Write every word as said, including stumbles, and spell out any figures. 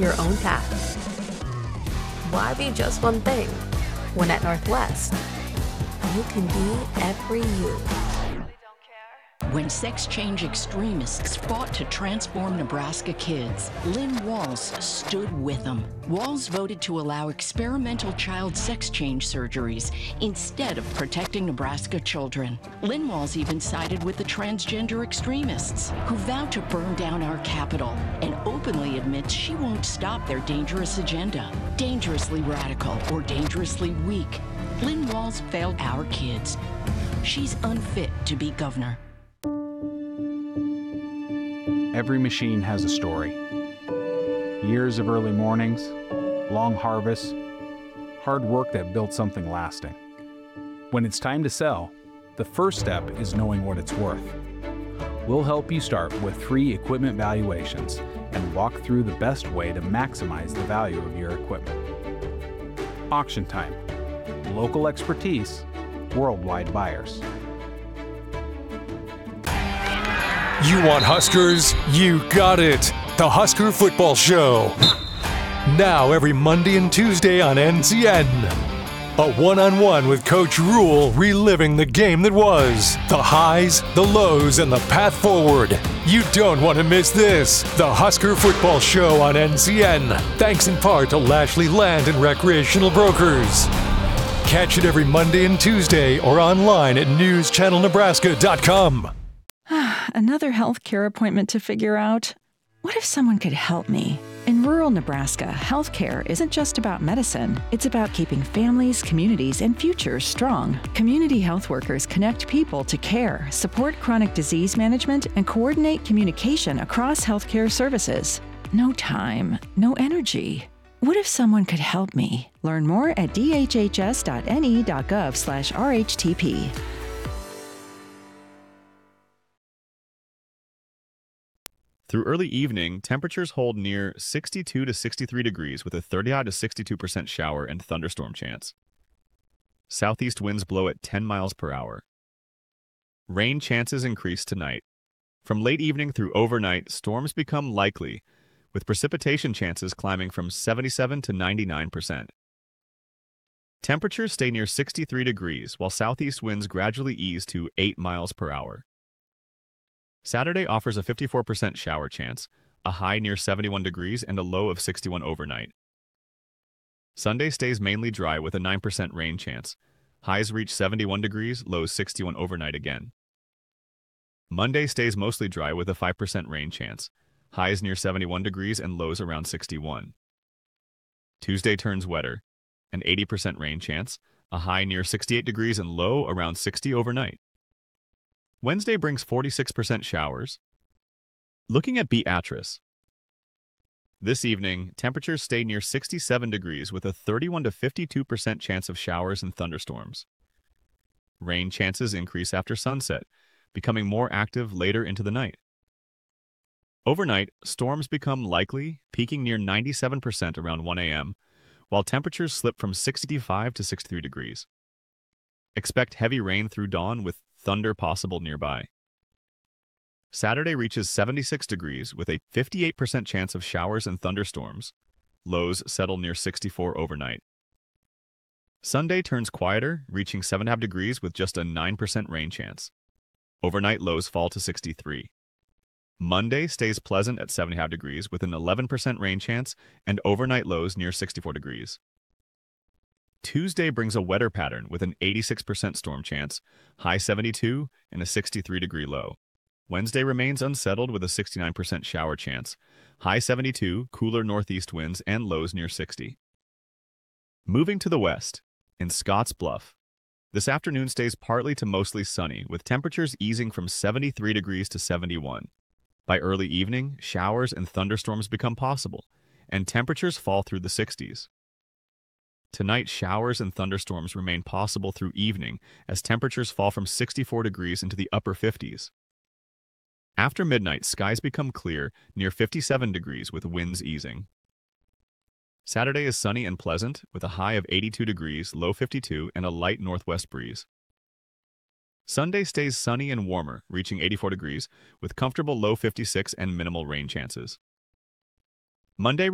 your own path. Why be just one thing, when at Northwest, you can be every you. When sex change extremists fought to transform Nebraska kids, Lynn Walls stood with them. Walls voted to allow experimental child sex change surgeries instead of protecting Nebraska children. Lynn Walls even sided with the transgender extremists who vowed to burn down our capital and openly admits she won't stop their dangerous agenda. Dangerously radical or dangerously weak, Lynn Walls failed our kids. She's unfit to be governor. Every machine has a story. Years of early mornings, long harvests, hard work that built something lasting. When it's time to sell, the first step is knowing what it's worth. We'll help you start with free equipment valuations and walk through the best way to maximize the value of your equipment. Auction Time. Local expertise, worldwide buyers. You want Huskers? You got it. The Husker Football Show. Now every Monday and Tuesday on N C N. A one-on-one with Coach Rule reliving the game that was. The highs, the lows, and the path forward. You don't want to miss this. The Husker Football Show on N C N. Thanks in part to Lashley Land and Recreational Brokers. Catch it every Monday and Tuesday or online at news channel nebraska dot com. Another healthcare appointment to figure out. What if someone could help me? In rural Nebraska, healthcare isn't just about medicine. It's about keeping families, communities, and futures strong. Community health workers connect people to care, support chronic disease management, and coordinate communication across healthcare services. No time, no energy. What if someone could help me? Learn more at d h h s dot n e dot gov slash r h t p. Through early evening, temperatures hold near sixty-two to sixty-three degrees with a thirty-odd to sixty-two percent shower and thunderstorm chance. Southeast winds blow at ten miles per hour. Rain chances increase tonight. From late evening through overnight, storms become likely, with precipitation chances climbing from seventy-seven to ninety-nine percent. Temperatures stay near sixty-three degrees, while southeast winds gradually ease to eight miles per hour. Saturday offers a fifty-four percent shower chance, a high near seventy-one degrees and a low of sixty-one overnight. Sunday stays mainly dry with a nine percent rain chance. Highs reach seventy-one degrees, lows sixty-one overnight again. Monday stays mostly dry with a five percent rain chance. Highs near seventy-one degrees and lows around sixty-one. Tuesday turns wetter, an eighty percent rain chance, a high near sixty-eight degrees and low around sixty overnight. Wednesday brings forty-six percent showers. Looking at Beatrice. This evening, temperatures stay near sixty-seven degrees with a thirty-one to fifty-two percent chance of showers and thunderstorms. Rain chances increase after sunset, becoming more active later into the night. Overnight, storms become likely, peaking near ninety-seven percent around one a m, while temperatures slip from sixty-five to sixty-three degrees. Expect heavy rain through dawn with thunder possible nearby. Saturday reaches seventy-six degrees with a fifty-eight percent chance of showers and thunderstorms. Lows settle near sixty-four overnight. Sunday turns quieter, reaching seven point five degrees with just a nine percent rain chance. Overnight lows fall to sixty-three. Monday stays pleasant at seventy-five degrees with an eleven percent rain chance and overnight lows near sixty-four degrees. Tuesday brings a wetter pattern with an eighty-six percent storm chance, high seventy-two, and a sixty-three degree low. Wednesday remains unsettled with a sixty-nine percent shower chance, high seventy-two, cooler northeast winds, and lows near sixty. Moving to the west, in Scotts Bluff, this afternoon stays partly to mostly sunny, with temperatures easing from seventy-three degrees to seventy-one. By early evening, showers and thunderstorms become possible, and temperatures fall through the sixties. Tonight, showers and thunderstorms remain possible through evening as temperatures fall from sixty-four degrees into the upper fifties. After midnight, skies become clear near fifty-seven degrees with winds easing. Saturday is sunny and pleasant with a high of eighty-two degrees, low fifty-two, and a light northwest breeze. Sunday stays sunny and warmer, reaching eighty-four degrees with comfortable low fifty-six and minimal rain chances. Monday